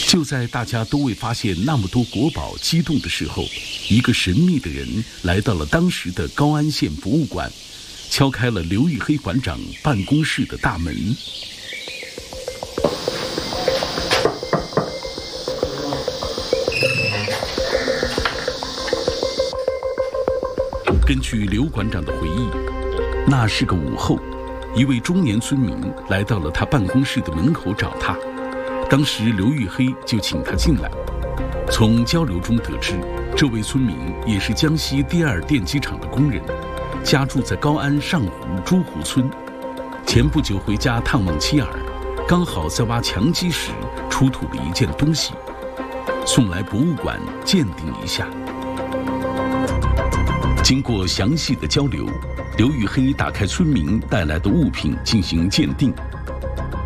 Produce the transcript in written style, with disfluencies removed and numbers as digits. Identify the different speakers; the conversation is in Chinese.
Speaker 1: 就在大家都未发现那么多国宝激动的时候，一个神秘的人来到了当时的高安县博物馆，敲开了刘玉黑馆长办公室的大门。根据刘馆长的回忆，那是个午后，一位中年村民来到了他办公室的门口找他。当时刘玉黑就请他进来。从交流中得知，这位村民也是江西第二电机厂的工人，家住在高安上湖朱湖村。前不久回家探望妻儿，刚好在挖墙基时出土了一件东西，送来博物馆鉴定一下。经过详细的交流，刘玉黑打开村民带来的物品进行鉴定，